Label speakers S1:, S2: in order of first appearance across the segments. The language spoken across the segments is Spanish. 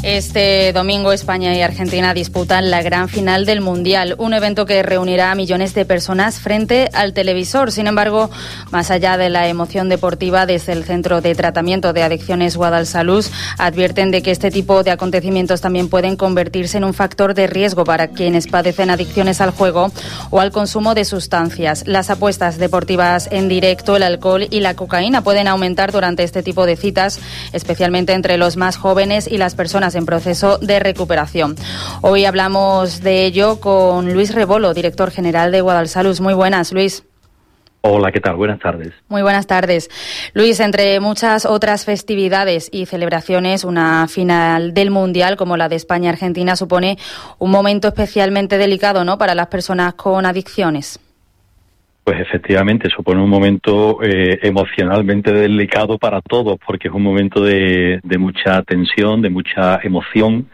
S1: Este domingo España y Argentina disputan la gran final del Mundial, un evento que reunirá a millones de personas frente al televisor. Sin embargo, más allá de la emoción deportiva, desde el Centro de Tratamiento de Adicciones Guadalsalud advierten de que este tipo de acontecimientos también pueden convertirse en un factor de riesgo para quienes padecen adicciones al juego o al consumo de sustancias. Las apuestas deportivas en directo, el alcohol y la cocaína pueden aumentar durante este tipo de citas, especialmente entre los más jóvenes y las personas en proceso de recuperación. Hoy hablamos de ello con Luis Rebolo, director general de Guadalsalud. Muy buenas, Luis.
S2: Hola, ¿qué tal? Buenas tardes.
S1: Muy buenas tardes. Luis, entre muchas otras festividades y celebraciones, una final del Mundial como la de España-Argentina supone un momento especialmente delicado, ¿no?, para las personas con adicciones.
S2: Pues efectivamente, supone un momento emocionalmente delicado para todos, porque es un momento de mucha tensión, de mucha emoción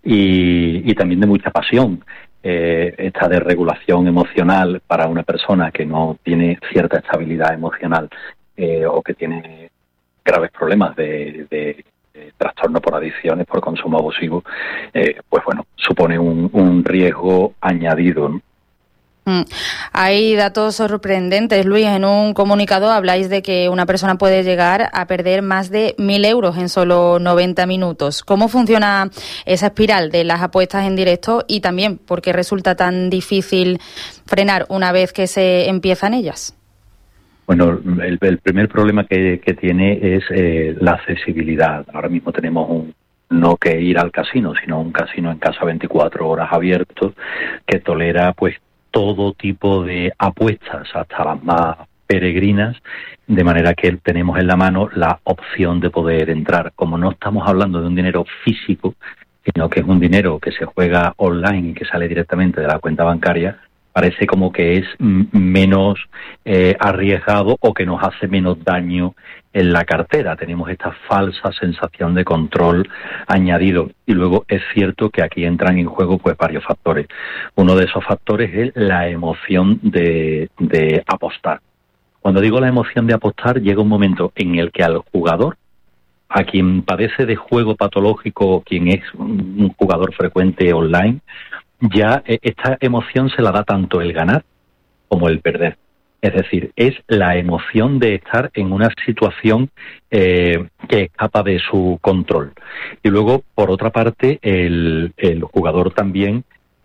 S2: y también de mucha pasión. Esta desregulación emocional para una persona que no tiene cierta estabilidad emocional o que tiene graves problemas de trastorno por adicciones, por consumo abusivo, pues bueno, supone un riesgo añadido, ¿no?
S1: Hay datos sorprendentes, Luis. En un comunicado habláis de que una persona puede llegar a perder más de 1.000 euros en solo 90 minutos. ¿Cómo funciona esa espiral de las apuestas en directo y también por qué resulta tan difícil frenar una vez que se empiezan ellas?
S2: Bueno, el primer problema que tiene es la accesibilidad. Ahora mismo tenemos no que ir al casino, sino un casino en casa 24 horas abierto que tolera pues todo tipo de apuestas, hasta las más peregrinas, de manera que tenemos en la mano la opción de poder entrar. Como no estamos hablando de un dinero físico, sino que es un dinero que se juega online y que sale directamente de la cuenta bancaria, parece como que es menos arriesgado o que nos hace menos daño en la cartera. Tenemos esta falsa sensación de control añadido. Y luego es cierto que aquí entran en juego pues varios factores. Uno de esos factores es la emoción de apostar. Cuando digo la emoción de apostar, llega un momento en el que al jugador, a quien padece de juego patológico, quien es un jugador frecuente online, ya esta emoción se la da tanto el ganar como el perder. Es decir, es la emoción de estar en una situación que escapa de su control. Y luego, por otra parte, el jugador también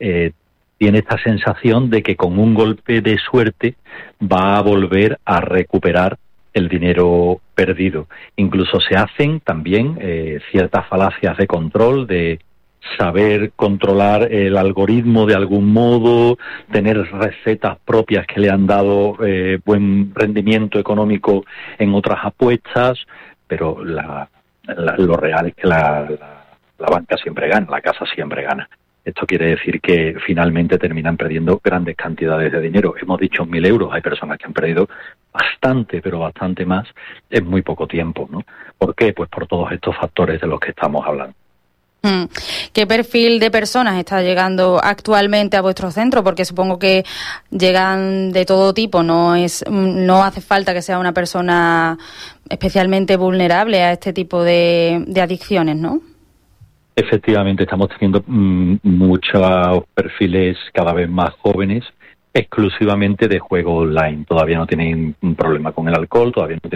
S2: tiene esta sensación de que con un golpe de suerte va a volver a recuperar el dinero perdido. Incluso se hacen también ciertas falacias de control, de saber controlar el algoritmo de algún modo, tener recetas propias que le han dado buen rendimiento económico en otras apuestas, pero lo real es que la banca siempre gana, la casa siempre gana. Esto quiere decir que finalmente terminan perdiendo grandes cantidades de dinero. Hemos dicho 1.000 euros, hay personas que han perdido bastante, pero bastante más en muy poco tiempo, ¿no? ¿Por qué? Pues por todos estos factores de los que estamos hablando.
S1: ¿Qué perfil de personas está llegando actualmente a vuestro centro? Porque supongo que llegan de todo tipo, no hace falta que sea una persona especialmente vulnerable a este tipo de adicciones, ¿no?
S2: Efectivamente, estamos teniendo muchos perfiles cada vez más jóvenes, exclusivamente de juego online. Todavía no tienen un problema con el alcohol, todavía no tienen